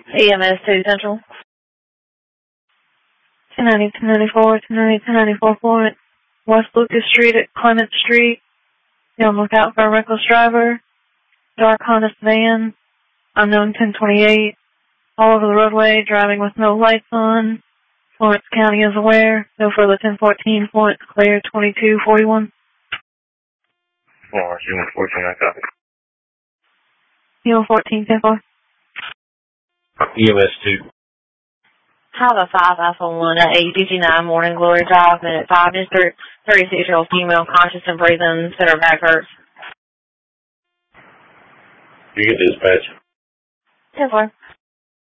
EMS 2 Central. 1090, 1094, 1090, 1094 Florence, West Lucas Street at Clement Street. Be on the lookout for a reckless driver. Dark Honda van, unknown 1028, all over the roadway, driving with no lights on. Florence County is aware. No further 1014, Florence clear 2241. Florence, Unit 14, I copy. Unit 14, 10-4. EMS 2. Hava 5 Alpha 1 at 859 Morning Glory Drive, minute 5 District, 36-year-old female, conscious and breathing, center back hurts. You get dispatch. 10-4.